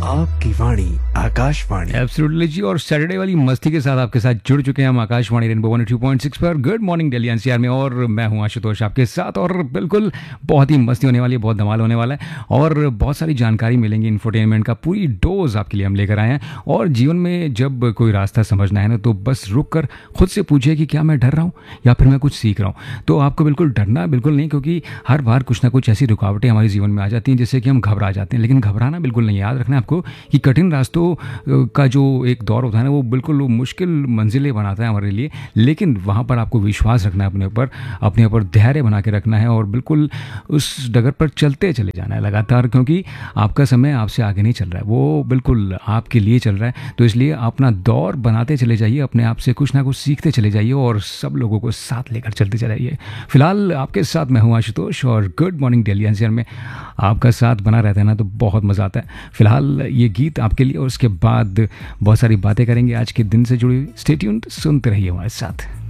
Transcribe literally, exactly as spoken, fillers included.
आपकी वाणी आकाशवाणी। एब्सोल्युटली जी। और सैटरडे वाली मस्ती के साथ आपके साथ जुड़ चुके हैं हम Akashvani rainbow one two point six पर। गुड मॉर्निंग दिल्ली एनसीआर में, और मैं हूं आशुतोष आपके साथ। और बिल्कुल बहुत ही मस्ती होने वाली है, बहुत धमाल होने वाला है और बहुत सारी जानकारी मिलेंगी। इंफोटेनमेंट का पूरी डोज आपके लिए हम लेकर आए हैं। और जीवन में जब कोई रास्ता समझना है ना, तो बस रुक कर खुद से पूछिए कि क्या मैं डर रहा हूँ या फिर मैं कुछ सीख रहा हूँ। तो आपको बिल्कुल डरना बिल्कुल नहीं, क्योंकि हर बार कुछ ना कुछ ऐसी रुकावटें हमारे जीवन में आ जाती हैं जिससे कि हम घबरा जाते हैं। लेकिन घबराना बिल्कुल नहीं। याद रखना है आपको कि कठिन रास्तों का जो एक दौर होता है ना, वो बिल्कुल वो मुश्किल मंजिलें बनाता है हमारे लिए। लेकिन वहाँ पर आपको विश्वास रखना है अपने ऊपर, अपने ऊपर धैर्य बना के रखना है और बिल्कुल उस डगर पर चलते चले जाना है लगातार, क्योंकि आपका समय आपसे आगे नहीं चल रहा है, वो बिल्कुल आपके लिए चल रहा है। तो इसलिए अपना दौर बनाते चले जाइए, अपने आप से कुछ ना कुछ सीखते चले जाइए और सब लोगों को साथ लेकर चलते चले जाइए। फिलहाल आपके साथ मैं हूँ आशुतोष, और गुड मॉर्निंग दिल्ली एनसीआर में आपका साथ बना रहता है ना, तो बहुत मज़ा आता है। फिलहाल ये गीत आपके लिए, और उसके बाद बहुत सारी बातें करेंगे आज के दिन से जुड़ी हुई। स्टे ट्यून्ड, सुनते रहिए हमारे साथ।